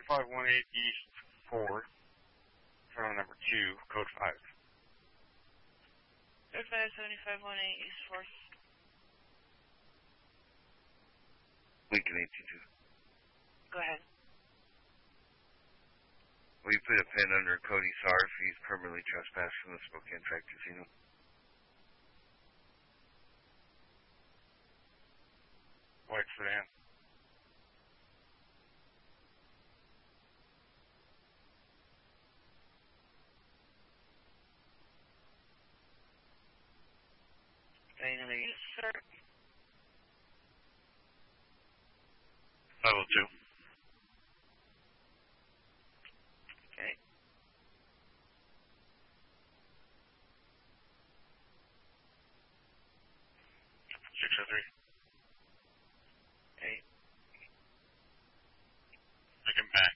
7518 East 4, terminal number 2, code 5. Code 5, 7518 East 4. Lincoln 822. Go ahead. Will you put a pin under Cody Sarr if he's permanently trespassed from the Spokane Track Casino? White sedan. Any other use, sir? Level 2. Okay. Hey. Okay. Looking back.